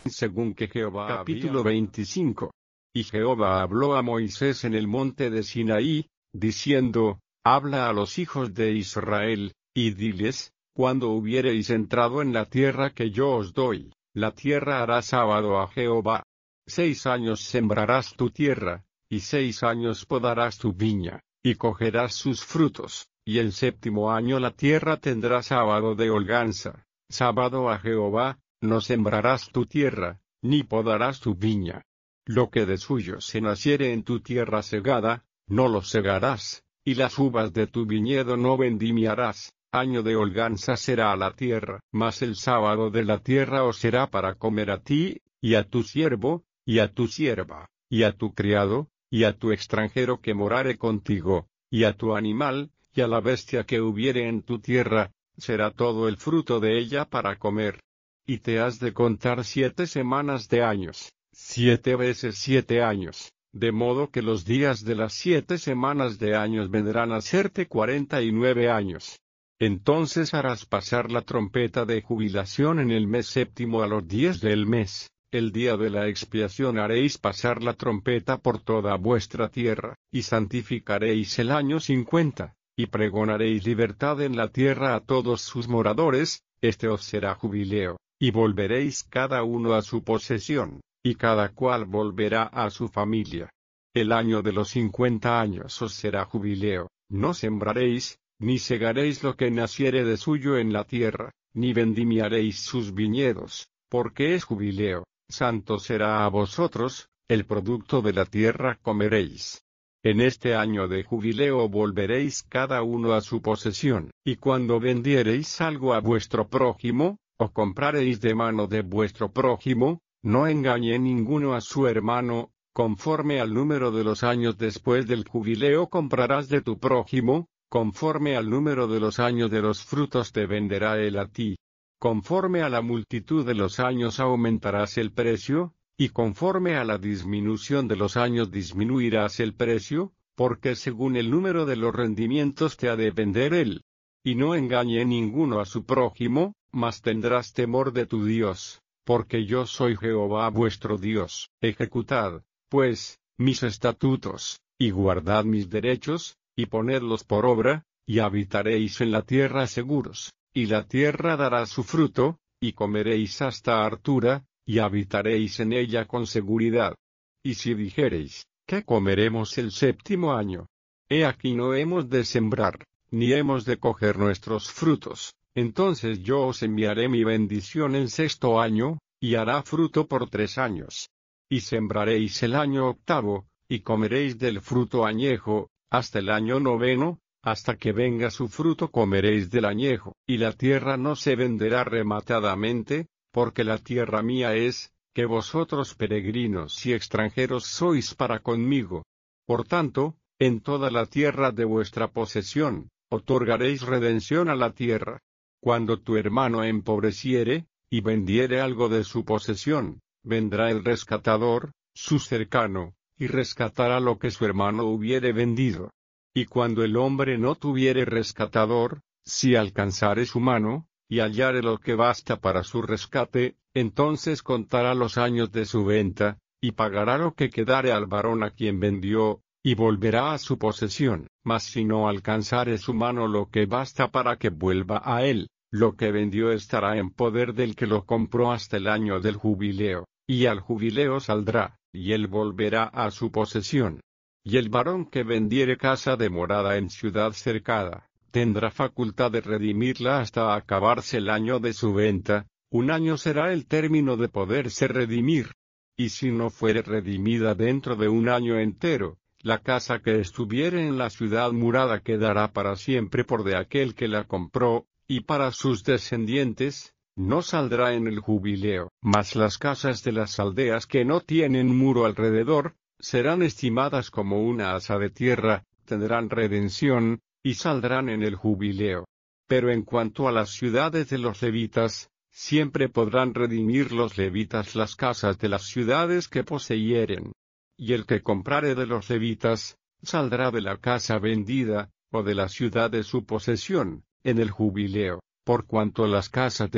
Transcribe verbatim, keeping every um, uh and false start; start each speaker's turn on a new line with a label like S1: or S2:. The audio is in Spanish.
S1: según que Jehová. Capítulo veinticinco. Y Jehová habló a Moisés en el monte de Sinaí, diciendo, habla a los hijos de Israel, y diles, cuando hubiereis entrado en la tierra que yo os doy, la tierra hará sábado a Jehová. Seis años sembrarás tu tierra, y seis años podarás tu viña, y cogerás sus frutos, y el séptimo año la tierra tendrá sábado de holganza, sábado a Jehová. No sembrarás tu tierra, ni podarás tu viña. Lo que de suyo se naciere en tu tierra segada, no lo segarás, y las uvas de tu viñedo no vendimiarás. Año de holganza será a la tierra. Mas el sábado de la tierra os será para comer a ti, y a tu siervo, y a tu sierva, y a tu criado, y a tu extranjero que morare contigo, y a tu animal, y a la bestia que hubiere en tu tierra, será todo el fruto de ella para comer. Y te has de contar siete semanas de años, siete veces siete años, de modo que los días de las siete semanas de años vendrán a serte cuarenta y nueve años. Entonces harás pasar la trompeta de jubilación en el mes séptimo a los diez del mes, el día de la expiación haréis pasar la trompeta por toda vuestra tierra, y santificaréis el año cincuenta, y pregonaréis libertad en la tierra a todos sus moradores, este os será jubileo. Y volveréis cada uno a su posesión, y cada cual volverá a su familia. El año de los cincuenta años os será jubileo, no sembraréis, ni segaréis lo que naciere de suyo en la tierra, ni vendimiaréis sus viñedos, porque es jubileo, santo será a vosotros, el producto de la tierra comeréis. En este año de jubileo volveréis cada uno a su posesión, y cuando vendiereis algo a vuestro prójimo, o comprareis de mano de vuestro prójimo, no engañe ninguno a su hermano, conforme al número de los años después del jubileo comprarás de tu prójimo, conforme al número de los años de los frutos te venderá él a ti. Conforme a la multitud de los años aumentarás el precio, y conforme a la disminución de los años disminuirás el precio, porque según el número de los rendimientos te ha de vender él. Y no engañe ninguno a su prójimo, mas tendrás temor de tu Dios, porque yo soy Jehová vuestro Dios. Ejecutad, pues, mis estatutos, y guardad mis derechos, y ponedlos por obra, y habitaréis en la tierra seguros, y la tierra dará su fruto, y comeréis hasta hartura, y habitaréis en ella con seguridad. Y si dijereis, ¿qué comeremos el séptimo año? He aquí no hemos de sembrar, ni hemos de coger nuestros frutos. Entonces yo os enviaré mi bendición el sexto año, y hará fruto por tres años. Y sembraréis el año octavo, y comeréis del fruto añejo, hasta el año noveno, hasta que venga su fruto comeréis del añejo. Y la tierra no se venderá rematadamente, porque la tierra mía es, que vosotros peregrinos y extranjeros sois para conmigo. Por tanto, en toda la tierra de vuestra posesión, otorgaréis redención a la tierra. Cuando tu hermano empobreciere, y vendiere algo de su posesión, vendrá el rescatador, su cercano, y rescatará lo que su hermano hubiere vendido. Y cuando el hombre no tuviere rescatador, si alcanzare su mano, y hallare lo que basta para su rescate, entonces contará los años de su venta, y pagará lo que quedare al varón a quien vendió, y volverá a su posesión. Mas si no alcanzare su mano lo que basta para que vuelva a él, lo que vendió estará en poder del que lo compró hasta el año del jubileo, y al jubileo saldrá, y él volverá a su posesión. Y el varón que vendiere casa de morada en ciudad cercada, tendrá facultad de redimirla hasta acabarse el año de su venta, un año será el término de poderse redimir. Y si no fuere redimida dentro de un año entero, la casa que estuviere en la ciudad murada quedará para siempre por de aquel que la compró, y para sus descendientes, no saldrá en el jubileo. Mas las casas de las aldeas que no tienen muro alrededor, serán estimadas como una asa de tierra, tendrán redención, y saldrán en el jubileo. Pero en cuanto a las ciudades de los levitas, siempre podrán redimir los levitas las casas de las ciudades que poseyeren. Y el que comprare de los levitas, saldrá de la casa vendida, o de la ciudad de su posesión, en el jubileo, por cuanto las casas de